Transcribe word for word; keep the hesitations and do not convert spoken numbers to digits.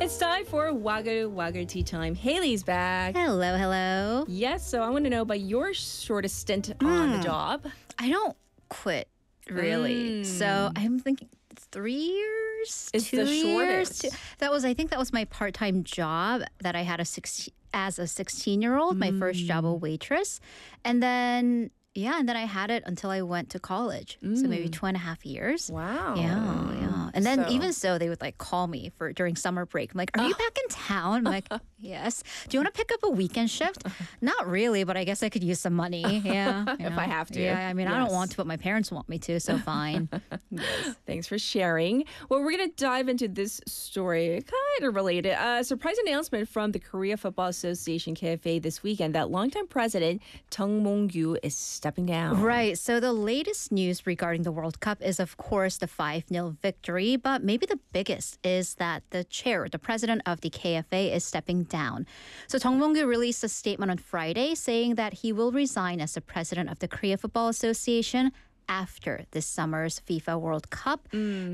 It's time for Wagyu Wagyu Tea Time. Haley's back. Hello, hello. Yes, so I want to know about your shortest stint on the job. I don't quit, really. Mm. So I'm thinking three years? It's two the years? shortest. Two- That was, I think that was my part-time job that I had a six, as a sixteen-year-old, my first job, a waitress. And then, yeah, and then I had it until I went to college. So maybe two and a half years. Wow. Yeah, yeah. And then So- even so, they would like call me for during summer break. I'm like, are you back in town? I'm like, yes. Do you want to pick up a weekend shift? Not really, but I guess I could use some money. Yeah. you If know. I have to. Yeah, I mean, I don't Yes. want to, but my parents want me to, so fine. Thanks for sharing. Well, we're going to dive into this story, kind of related. A surprise announcement from the Korea Football Association, K F A, this weekend that longtime president Chung Mong-gyu is stepping down. Right. So the latest news regarding the World Cup is, of course, the five nil victory. But maybe the biggest is that the chair, the president of the K F A, is stepping down. So Chung Mong-gyu released a statement on Friday saying that he will resign as the president of the Korea Football Association after this summer's FIFA World Cup. So